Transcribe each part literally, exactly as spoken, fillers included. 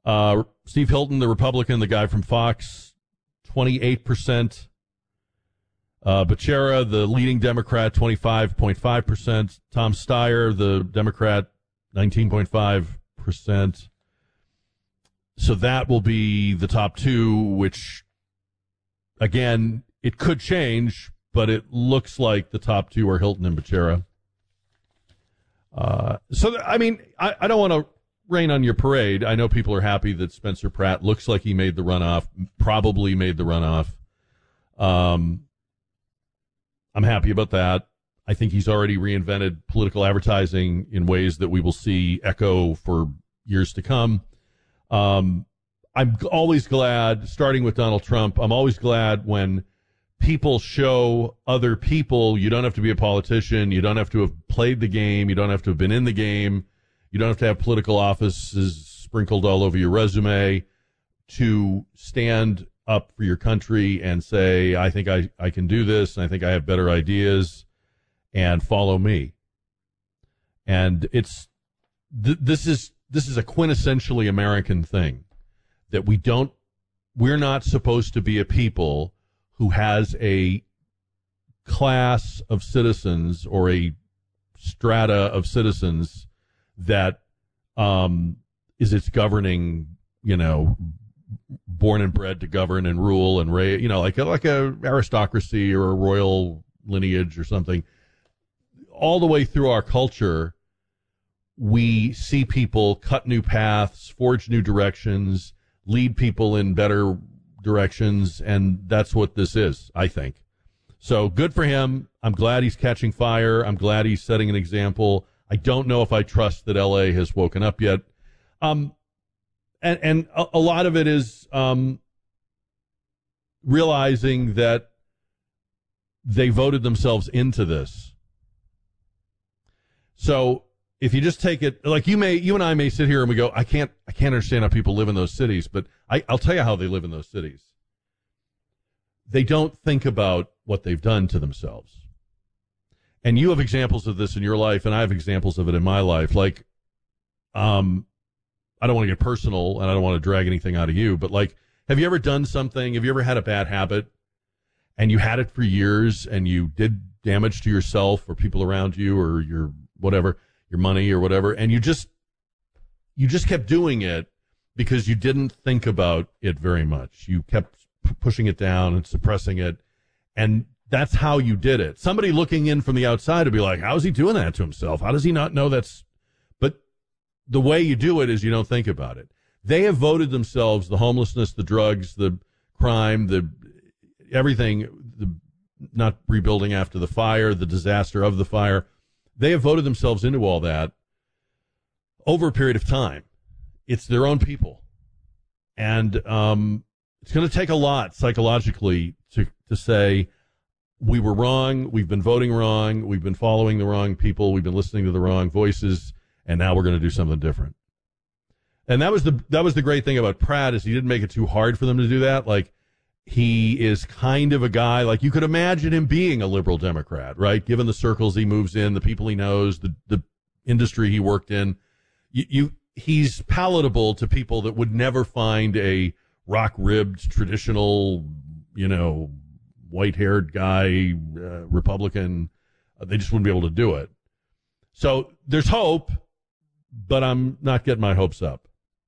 Uh, Steve Hilton, the Republican, the guy from Fox, twenty-eight percent. Uh, Becerra, the leading Democrat, twenty-five point five percent. Tom Steyer, the Democrat, nineteen point five percent. So that will be the top two, which, again, it could change, but it looks like the top two are Hilton and Becerra. Uh, so, I mean, I, I don't want to rain on your parade. I know people are happy that Spencer Pratt looks like he made the runoff, probably made the runoff. Um, I'm happy about that. I think he's already reinvented political advertising in ways that we will see echo for years to come. Um, I'm always glad, starting with Donald Trump, I'm always glad when people show other people you don't have to be a politician, you don't have to have played the game, you don't have to have been in the game, you don't have to have political offices sprinkled all over your resume to stand up for your country and say, I think I, I can do this, and I think I have better ideas, and follow me. And it's th- this is this is a quintessentially American thing, that we don't we're not supposed to be a people who has a class of citizens or a strata of citizens that um, is its governing, you know, born and bred to govern and rule and ra- you know, like a, like a aristocracy or a royal lineage or something. All the way through our culture, we see people cut new paths, forge new directions, lead people in better directions, and that's what this is, I think. So good for him. I'm glad he's catching fire. I'm glad he's setting an example. I don't know if I trust that L A has woken up yet. Um, and and a, a lot of it is um, realizing that they voted themselves into this. So if you just take it, like you may, you and I may sit here and we go, I can't, I can't understand how people live in those cities, but I, I'll tell you how they live in those cities. They don't think about what they've done to themselves. And you have examples of this in your life, and I have examples of it in my life. Like, um, I don't want to get personal, and I don't want to drag anything out of you, but like, have you ever done something? Have you ever had a bad habit, and you had it for years, and you did damage to yourself or people around you or your whatever, your money or whatever, and you just you just kept doing it because you didn't think about it very much. You kept p- pushing it down and suppressing it, and that's how you did it. Somebody looking in from the outside would be like, how is he doing that to himself? How does he not know that's... But the way you do it is you don't think about it. They have voted themselves, the homelessness, the drugs, the crime, the everything, the not rebuilding after the fire, the disaster of the fire. They have voted themselves into all that over a period of time. It's their own people. And um, it's going to take a lot psychologically to, to say, we were wrong, we've been voting wrong, we've been following the wrong people, we've been listening to the wrong voices, and now we're going to do something different. And that was the that was the great thing about Pratt, is he didn't make it too hard for them to do that. Like, he is kind of a guy, like you could imagine him being a liberal Democrat, right? Given the circles he moves in, the people he knows, the, the industry he worked in. You, you, he's palatable to people that would never find a rock-ribbed, traditional, you know, white-haired guy, uh, Republican. Uh, they just wouldn't be able to do it. So there's hope, but I'm not getting my hopes up.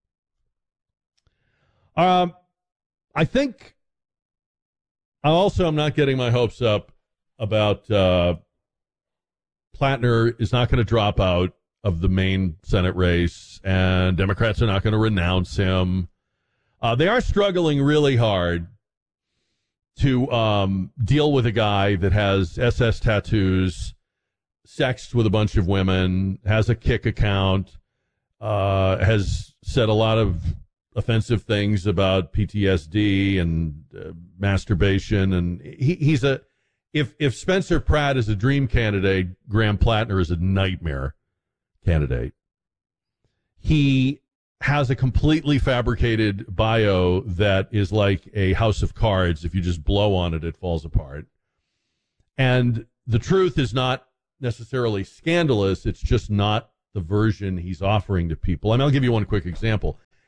Um, I think... I also am not getting my hopes up about uh, Plattner is not going to drop out of the main Senate race, and Democrats are not going to renounce him. Uh, they are struggling really hard to um, deal with a guy that has S S tattoos, sexed with a bunch of women, has a Kik account, uh, has said a lot of offensive things about P T S D and uh, masturbation, and he, he's a if if Spencer Pratt is a dream candidate, Graham Plattner is a nightmare candidate. He has a completely fabricated bio that is like a house of cards. If you just blow on it, it falls apart. And the truth is not necessarily scandalous. It's just not the version he's offering to people. I mean, I'll give you one quick example.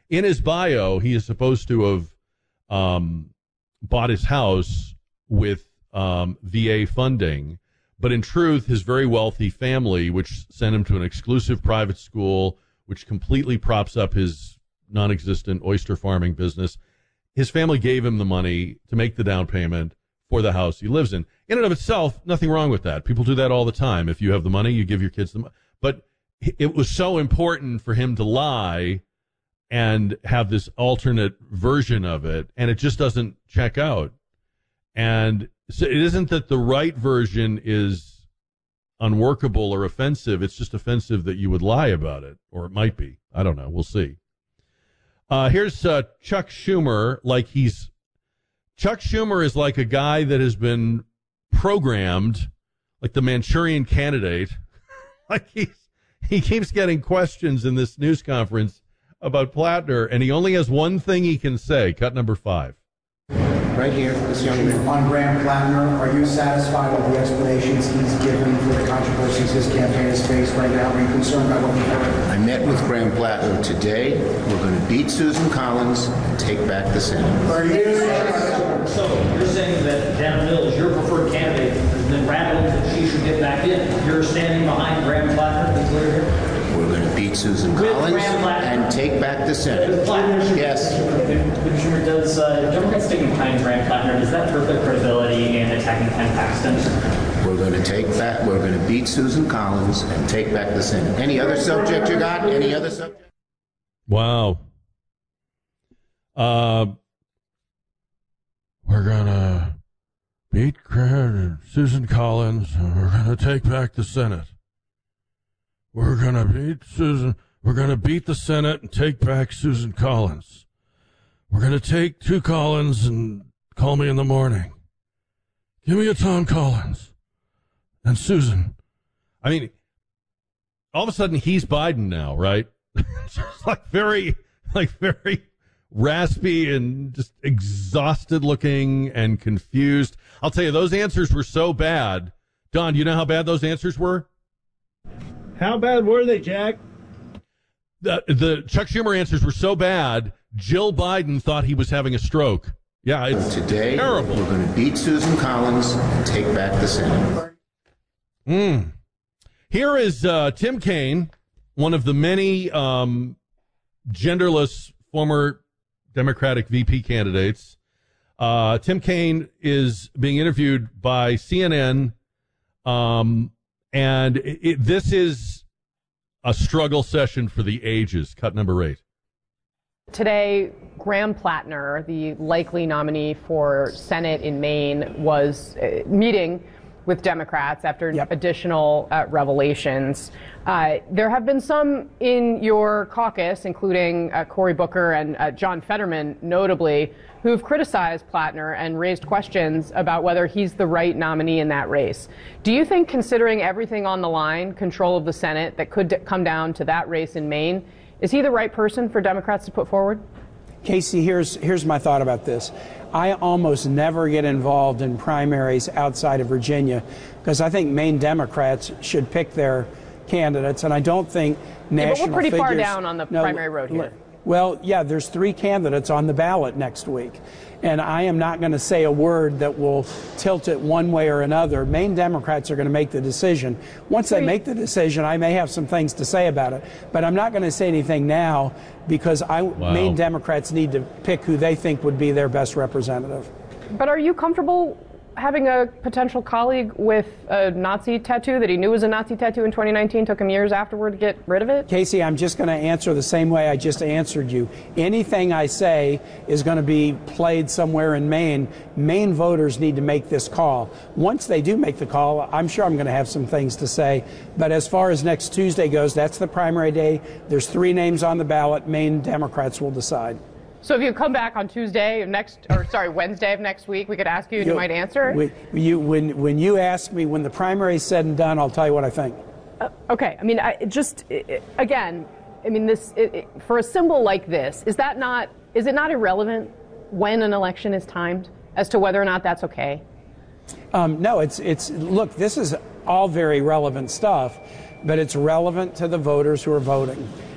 in his bio, he is supposed to have um, bought his house with um, V A funding, but in truth, his very wealthy family, which sent him to an exclusive private school, which completely props up his non-existent oyster farming business, his family gave him the money to make the down payment for the house he lives in. In and of itself, nothing wrong with that. People do that all the time. If you have the money, you give your kids the money. But it was so important for him to lie and have this alternate version of it, and it just doesn't check out. And so it isn't that the right version is unworkable or offensive. It's just offensive that you would lie about it, or it might be. I don't know. We'll see. Uh, here's uh, Chuck Schumer, like he's Chuck Schumer is like a guy that has been programmed, like the Manchurian Candidate. Like he's, he keeps getting questions in this news conference about Plattner, and he only has one thing he can say. Cut number five. Right here, this young man. On Graham Plattner, are you satisfied with the explanations he's given for the controversies his campaign has faced right now? Are you concerned about what we've heard? I met with Graham Plattner today. We're going to beat Susan Collins and take back the Senate. Are you? So you're saying that Dana Mills, your preferred candidate, has been rattled that she should get back in. You're standing behind Graham Plattner, to be clear here? We're going to beat Susan With Collins and take back the Senate. Yes. Mister Schumer, does uh, Democrats sticking behind Graham Plattner, does that hurt their credibility in attacking Ken Paxton? We're going to take back, we're going to beat Susan Collins and take back the Senate. Any other subject you got? Any other subject? Wow. Uh, we're going to beat Graham, Susan Collins, and we're going to take back the Senate. We're going to beat Susan. We're going to beat the Senate and take back Susan Collins. We're going to take two Collins and call me in the morning. Give me a Tom Collins and Susan. I mean, all of a sudden he's Biden now, right? Just like very, like very raspy and just exhausted looking and confused. I'll tell you, those answers were so bad. Don, do you know how bad those answers were? How bad were they, Jack? The, the Chuck Schumer answers were so bad, Jill Biden thought he was having a stroke. Yeah, it's Today, terrible. We're going to beat Susan Collins and take back the Senate. Mm. Here is uh, Tim Kaine, one of the many um, genderless former Democratic V P candidates. Uh, Tim Kaine is being interviewed by C N N. Um, And it, it, this is a struggle session for the ages. Cut number eight. Today, Graham Plattner, the likely nominee for Senate in Maine, was uh, meeting with Democrats after yep. additional uh, revelations. Uh, there have been some in your caucus, including uh, Cory Booker and uh, John Fetterman, notably, who've criticized Plattner and raised questions about whether he's the right nominee in that race. Do you think, considering everything on the line, control of the Senate, that could d- come down to that race in Maine, is he the right person for Democrats to put forward? Casey, here's here's my thought about this. I almost never get involved in primaries outside of Virginia because I think Maine Democrats should pick their candidates, and I don't think national yeah, but we're pretty figures, far down on the no, primary road here. Well, yeah, there's three candidates on the ballot next week, and I am not going to say a word that will tilt it one way or another. Maine Democrats are going to make the decision. Once they make the decision, I may have some things to say about it, but I'm not going to say anything now because I, wow. Maine Democrats need to pick who they think would be their best representative. But are you comfortable having a potential colleague with a Nazi tattoo that he knew was a Nazi tattoo in twenty nineteen, took him years afterward to get rid of it? Casey, I'm just going to answer the same way I just answered you. Anything I say is going to be played somewhere in Maine. Maine voters need to make this call. Once they do make the call, I'm sure I'm going to have some things to say. But as far as next Tuesday goes, that's the primary day. There's three names on the ballot. Maine Democrats will decide. So if you come back on Tuesday of next, or sorry, Wednesday of next week, we could ask you and you, you might answer? We, you, when, when you ask me, when the primary is said and done, I'll tell you what I think. Uh, okay. I mean, I just, it, again, I mean, this it, it, for a symbol like this, is that not, is it not irrelevant when an election is timed as to whether or not that's okay? Um, no, it's, it's, look, this is all very relevant stuff, but it's relevant to the voters who are voting.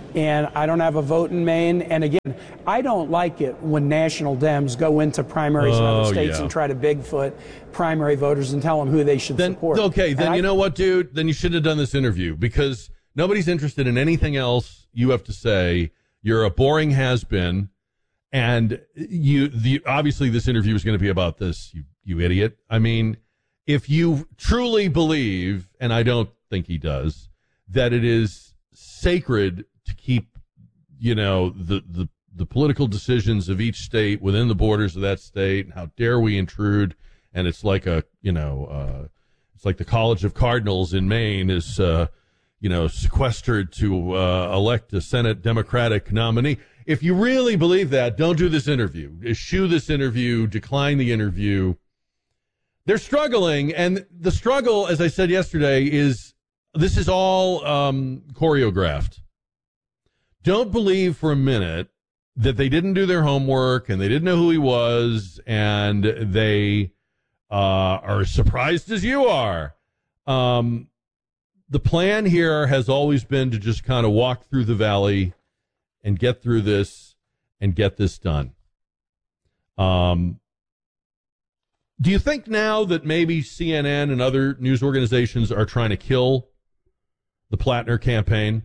and I don't have a vote in Maine. And again, I don't like it when national Dems go into primaries in Oh, other states yeah. and try to Bigfoot primary voters and tell them who they should Then support. okay, then And you I- know what, dude? Then you shouldn't have done this interview because nobody's interested in anything else you have to say. You're a boring has-been, and you the obviously this interview is going to be about this. You you idiot. I mean, if you truly believe, and I don't think he does, that it is sacred to keep, you know, the, the, the political decisions of each state within the borders of that state, and how dare we intrude, and it's like a, you know, uh, it's like the College of Cardinals in Maine is, uh, you know, sequestered to uh, elect a Senate Democratic nominee. If you really believe that, don't do this interview. Eschew this interview, decline the interview. They're struggling, and the struggle, as I said yesterday, is this is all um, choreographed. Don't believe for a minute that they didn't do their homework and they didn't know who he was and they uh, are as surprised as you are. Um, the plan here has always been to just kind of walk through the valley and get through this and get this done. Um, do you think now that maybe C N N and other news organizations are trying to kill the Plattner campaign?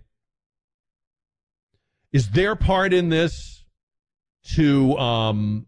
Is their part in this to um,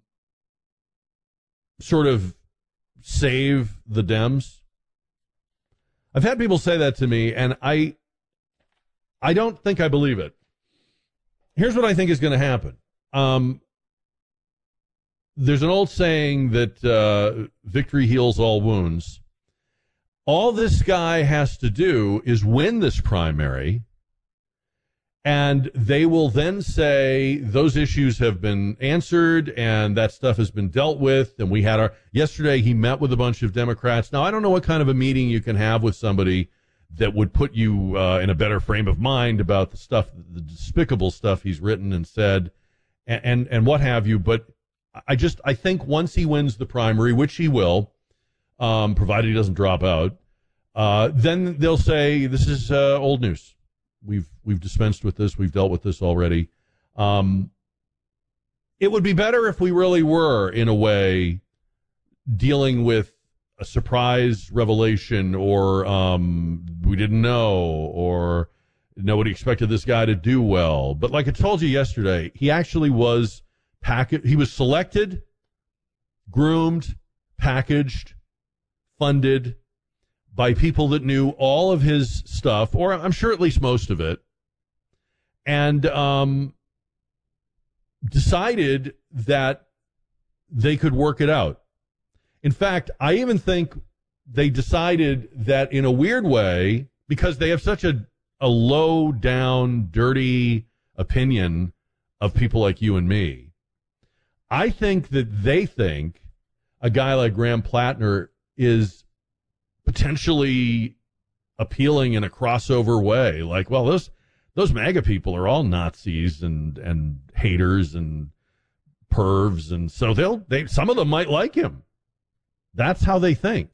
sort of save the Dems? I've had people say that to me, and I, I don't think I believe it. Here's what I think is going to happen. Um, there's an old saying that uh, victory heals all wounds. All this guy has to do is win this primary, and they will then say those issues have been answered and that stuff has been dealt with. And we had our, yesterday he met with a bunch of Democrats. Now, I don't know what kind of a meeting you can have with somebody that would put you uh, in a better frame of mind about the stuff, the despicable stuff he's written and said and, and, and what have you. But I just, I think once he wins the primary, which he will, um, provided he doesn't drop out, uh, then they'll say this is uh, old news. We've we've dispensed with this. We've dealt with this already. Um, it would be better if we really were, in a way, dealing with a surprise revelation, or um, we didn't know, or nobody expected this guy to do well. But like I told you yesterday, he actually was packaged. He was selected, groomed, packaged, funded by people that knew all of his stuff, or I'm sure at least most of it, and um, decided that they could work it out. In fact, I even think they decided that in a weird way, because they have such a, a low down, dirty opinion of people like you and me, I think that they think a guy like Graham Plattner is potentially appealing in a crossover way. Like, well, those those MAGA people are all Nazis and, and haters and pervs, and so they'll they some of them might like him. That's how they think.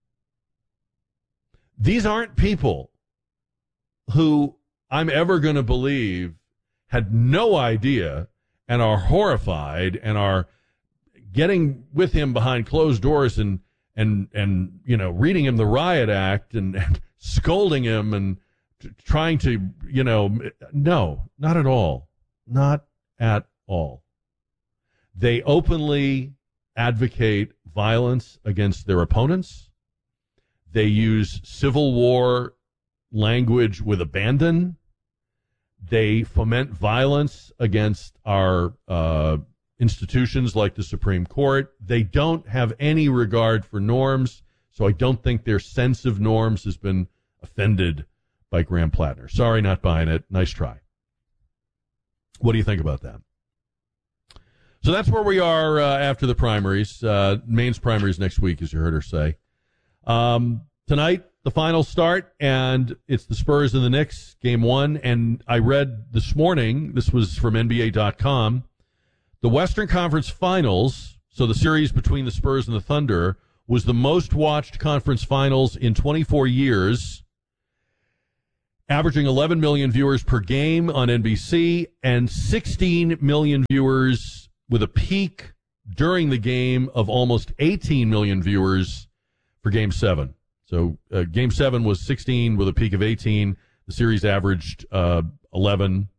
These aren't people who I'm ever going to believe had no idea and are horrified and are getting with him behind closed doors and and, and you know, reading him the riot act and, and scolding him and t- trying to, you know, no, not at all. Not at all. They openly advocate violence against their opponents. They use Civil War language with abandon. They foment violence against our uh, institutions like the Supreme Court. They don't have any regard for norms, so I don't think their sense of norms has been offended by Graham Plattner. Sorry, not buying it. Nice try. What do you think about that? So that's where we are uh, after the primaries. Uh, Maine's primaries next week, as you heard her say. Um, tonight, the finals start, and it's the Spurs and the Knicks, game one. And I read this morning, this was from N B A dot com, the Western Conference Finals, so the series between the Spurs and the Thunder, was the most watched conference finals in twenty-four years. averaging eleven million viewers per game on N B C and sixteen million viewers with a peak during the game of almost eighteen million viewers for Game seven. So uh, Game seven was sixteen with a peak of eighteen. The series averaged uh, eleven.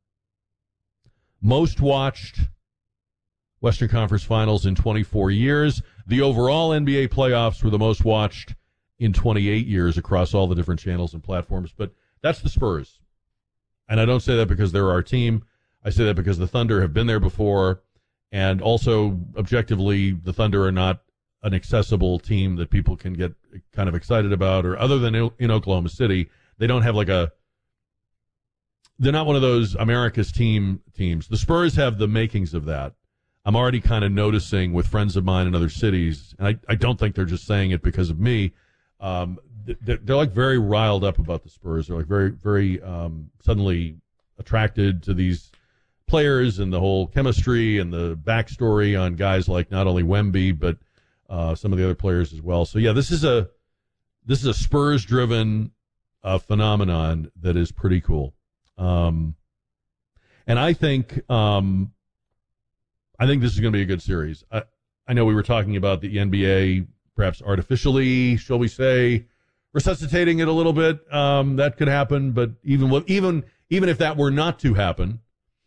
Most watched Western Conference Finals in twenty-four years. The overall N B A playoffs were the most watched in twenty-eight years across all the different channels and platforms. But that's the Spurs. And I don't say that because they're our team. I say that because the Thunder have been there before. And also, objectively, the Thunder are not an accessible team that people can get kind of excited about. Or other than in Oklahoma City, they don't have like a... They're not one of those America's team teams. The Spurs have the makings of that. I'm already kind of noticing with friends of mine in other cities, and I, I don't think they're just saying it because of me. Um, they're, they're like very riled up about the Spurs. They're like very, very um, suddenly attracted to these players and the whole chemistry and the backstory on guys like not only Wemby but uh, some of the other players as well. So yeah, this is a this is a Spurs-driven uh, phenomenon that is pretty cool. Um, and I think um, I think this is going to be a good series. I, I know we were talking about the N B A perhaps artificially, shall we say, resuscitating it a little bit. Um, that could happen, but even with, even even if that were not to happen,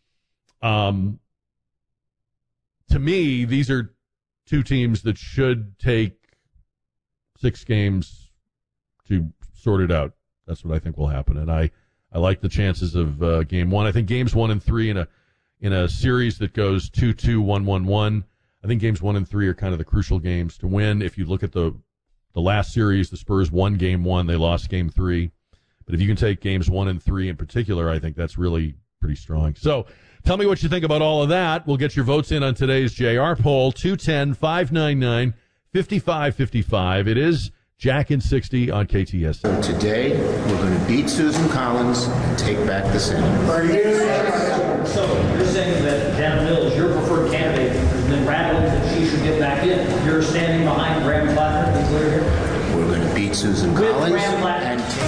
um, to me, these are two teams that should take six games to sort it out. That's what I think will happen, and I, I like the chances of uh, game one. I think games one and three in a in a series that goes two two, one one one. I think games one and three are kind of the crucial games to win. If you look at the the last series, the Spurs won game one, they lost game three. But if you can take games one and three in particular, I think that's really pretty strong. So tell me what you think about all of that. We'll get your votes in on today's J R poll, two one zero, five nine nine, five five five five. It is Jack and sixty on K T S A. Today, we're going to beat Susan Collins and take back the Senate. So you're saying that Dana Mills, your preferred candidate, has been rattled that she should get back in. You're standing behind Graham Plattner, to be clear here? We're going to beat Susan With Collins Graham Plattner. and take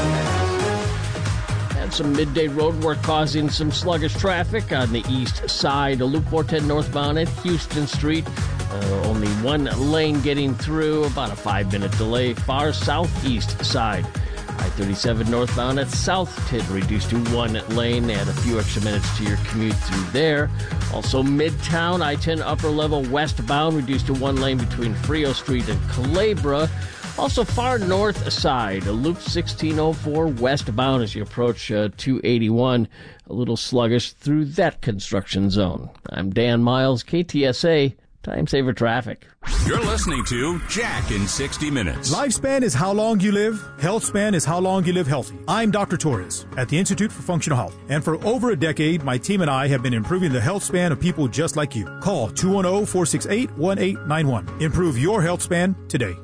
back. And some midday road work causing some sluggish traffic on the east side of Loop four ten northbound at Houston Street. Uh, only one lane getting through, about a five-minute delay. Far southeast side. I thirty-seven northbound at South Tid reduced to one lane. Add a few extra minutes to your commute through there. Also Midtown, I ten upper level westbound reduced to one lane between Frio Street and Culebra. Also far north side, Loop sixteen oh four westbound as you approach uh, two eighty-one. A little sluggish through that construction zone. I'm Dan Miles, K T S A. Time saver traffic. You're listening to Jack in sixty minutes. Lifespan is how long you live. Health span is how long you live healthy. I'm Doctor Torres at the Institute for Functional Health. And for over a decade, my team and I have been improving the health span of people just like you. Call two one zero, four six eight, one eight nine one. Improve your health span today.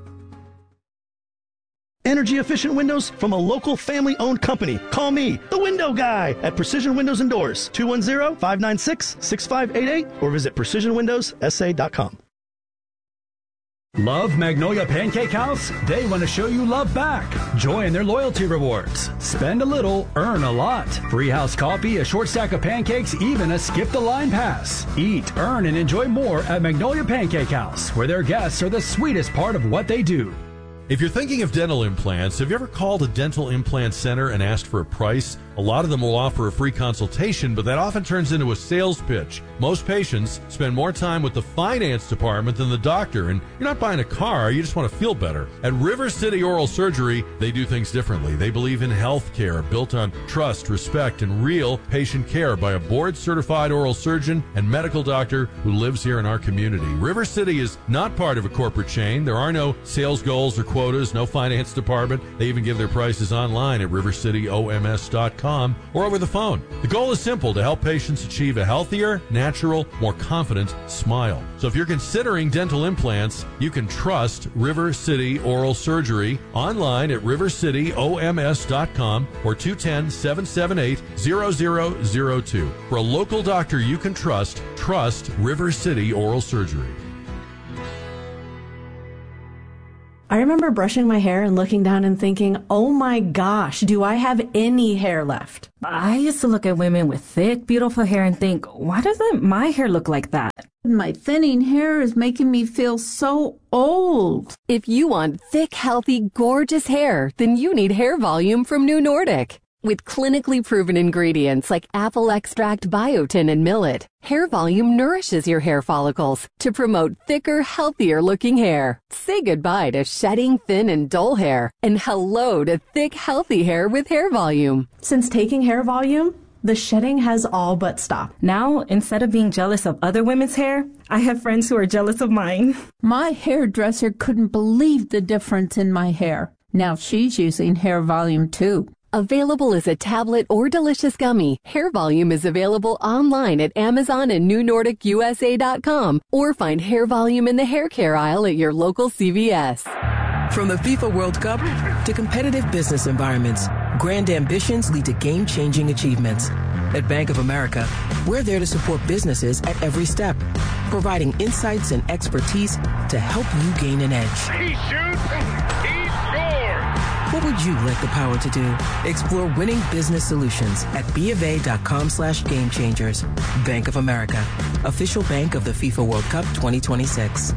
Energy-efficient windows from a local family-owned company. Call me, the window guy, at Precision Windows and Doors, two one zero, five nine six, six five eight eight, or visit precision windows s a dot com. Love Magnolia Pancake House? They want to show you love back. Join their loyalty rewards. Spend a little, earn a lot. Free house coffee, a short stack of pancakes, even a skip-the-line pass. Eat, earn, and enjoy more at Magnolia Pancake House, where their guests are the sweetest part of what they do. If you're thinking of dental implants, have you ever called a dental implant center and asked for a price? A lot of them will offer a free consultation, but that often turns into a sales pitch. Most patients spend more time with the finance department than the doctor, and you're not buying a car, you just want to feel better. At River City Oral Surgery, they do things differently. They believe in health care built on trust, respect, and real patient care by a board-certified oral surgeon and medical doctor who lives here in our community. River City is not part of a corporate chain. There are no sales goals or quotas, no finance department. They even give their prices online at river city o m s dot com or over the phone. The goal is simple: to help patients achieve a healthier, natural, more confident smile. So if you're considering dental implants, you can trust River City Oral Surgery online at river city o m s dot com or two one zero, seven seven eight, zero zero zero two. For a local doctor you can trust, trust River City Oral Surgery. I remember brushing my hair and looking down and thinking, oh my gosh, do I have any hair left? I used to look at women with thick, beautiful hair and think, why doesn't my hair look like that? My thinning hair is making me feel so old. If you want thick, healthy, gorgeous hair, then you need Hair Volume from New Nordic. With clinically proven ingredients like apple extract, biotin, and millet, Hair Volume nourishes your hair follicles to promote thicker, healthier-looking hair. Say goodbye to shedding, thin, and dull hair, and hello to thick, healthy hair with Hair Volume. Since taking Hair Volume, the shedding has all but stopped. Now, instead of being jealous of other women's hair, I have friends who are jealous of mine. My hairdresser couldn't believe the difference in my hair. Now she's using Hair Volume too. Available as a tablet or delicious gummy, Hair Volume is available online at Amazon and New Nordic U S A dot com, or find Hair Volume in the hair care aisle at your local C V S. From the FIFA World Cup to competitive business environments, grand ambitions lead to game-changing achievements. At Bank of America, we're there to support businesses at every step, providing insights and expertise to help you gain an edge. He shoots, he scores! What would you like the power to do? Explore winning business solutions at BofA.com slash game changers. Bank of America, official bank of the FIFA World Cup twenty twenty-six.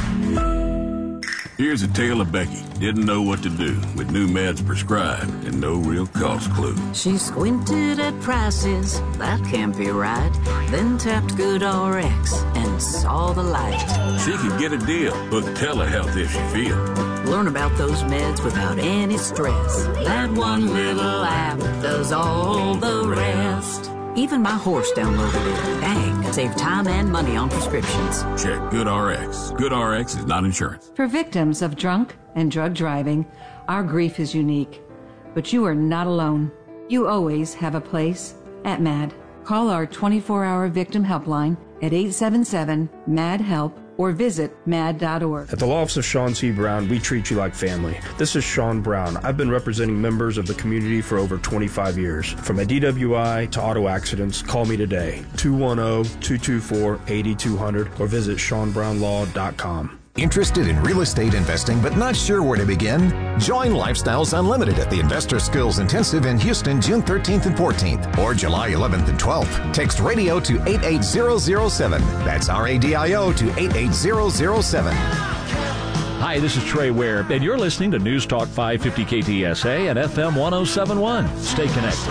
Here's a tale of Becky. Didn't know what to do with new meds prescribed and no real cost clue. She squinted at prices, that can't be right. Then tapped GoodRx and saw the light. She could get a deal, book telehealth if she feels. Learn about those meds without any stress. That one little app does all the rest. Even my horse downloaded it. Dang, save time and money on prescriptions. Check GoodRx. GoodRx is not insurance. For victims of drunk and drug driving, our grief is unique. But you are not alone. You always have a place at MAD. Call our twenty-four hour victim helpline at eight seven seven, M A D, HELP or visit mad dot org. At the Law Office of Sean C. Brown, we treat you like family. This is Sean Brown. I've been representing members of the community for over twenty-five years. From a D W I to auto accidents, call me today, two one zero, two two four, eight two zero zero or visit sean brown law dot com. Interested in real estate investing but not sure where to begin? Join Lifestyles Unlimited at the Investor Skills Intensive in Houston June thirteenth and fourteenth or July eleventh and twelfth. Text radio to eight eight zero zero seven. That's R A D I O to eight eight zero zero seven. Hi, this is Trey Ware, and you're listening to News Talk five fifty K T S A and F M one oh seven point one. Stay connected.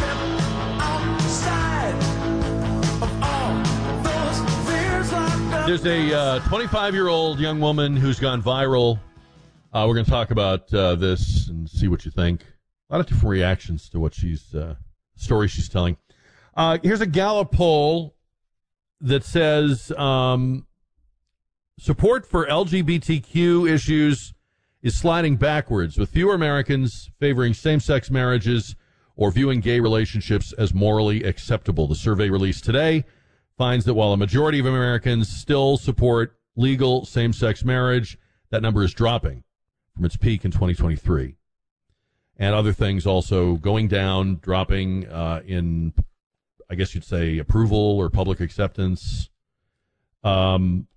There's a uh, twenty-five-year-old young woman who's gone viral. Uh, we're going to talk about uh, this and see what you think. A lot of different reactions to what she's uh, story she's telling. Uh, here's a Gallup poll that says um, support for L G B T Q issues is sliding backwards, with fewer Americans favoring same-sex marriages or viewing gay relationships as morally acceptable. The survey released today finds that while a majority of Americans still support legal same-sex marriage, that number is dropping from its peak in twenty twenty-three. And other things also going down, dropping uh, in, I guess you'd say, approval or public acceptance. Um,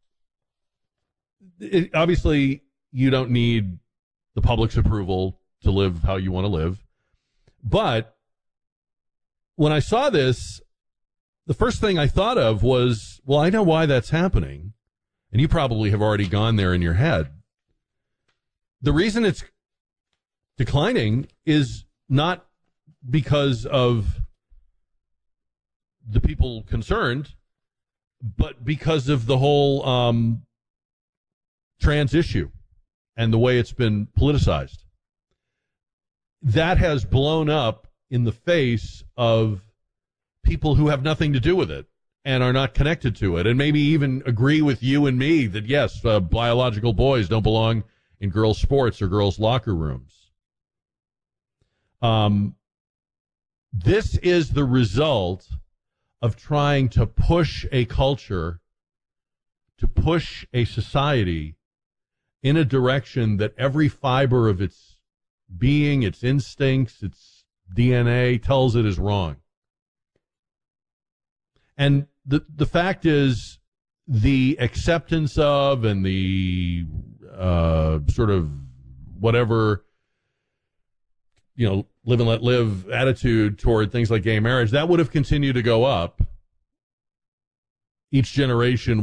it, obviously, you don't need the public's approval to live how you want to live. But when I saw this, the first thing I thought of was, well, I know why that's happening. And you probably have already gone there in your head. The reason it's declining is not because of the people concerned, but because of the whole um, trans issue and the way it's been politicized. That has blown up in the face of people who have nothing to do with it and are not connected to it, and maybe even agree with you and me that, yes, uh, biological boys don't belong in girls' sports or girls' locker rooms. Um, this is the result of trying to push a culture, to push a society in a direction that every fiber of its being, its instincts, its D N A tells it is wrong. And the the fact is, the acceptance of and the uh, sort of whatever, you know, live and let live attitude toward things like gay marriage, that would have continued to go up. Each generation